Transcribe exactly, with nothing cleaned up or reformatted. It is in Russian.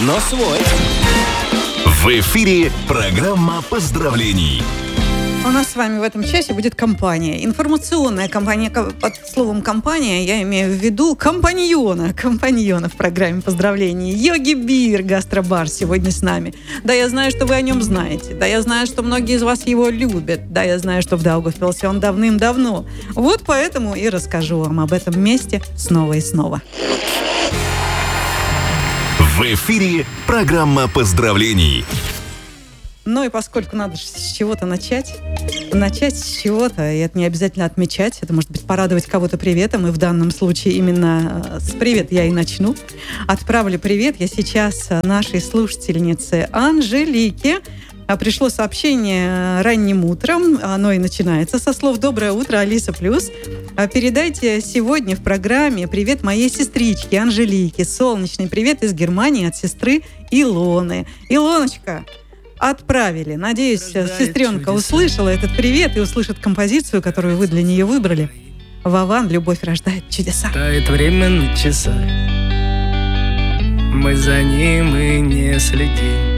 но свой. В эфире программа поздравлений. У нас с вами в этом часе будет компания. Информационная компания. Под словом «компания» я имею в виду компаньона. Компаньона в программе поздравлений. Йоги Бир, гастробар, сегодня с нами. Да, я знаю, что вы о нем знаете. Да, я знаю, что многие из вас его любят. Да, я знаю, что в Даугавпилсе он давным-давно. Вот поэтому и расскажу вам об этом месте снова и снова. В эфире программа поздравлений. Ну и поскольку надо с чего-то начать, начать с чего-то, и это не обязательно отмечать, это может быть порадовать кого-то приветом, и в данном случае именно с привет я и начну. Отправлю привет я сейчас нашей слушательнице Анжелике. Пришло сообщение ранним утром, оно и начинается со слов «Доброе утро, Алиса Плюс». Передайте сегодня в программе привет моей сестричке Анжелике. Солнечный привет из Германии от сестры Илоны. Илоночка, отправили. Надеюсь, сестренка услышала этот привет и услышит композицию, которую вы для нее выбрали. Вован, «Любовь рождает чудеса». Тает время на часах, мы за ним и не следим.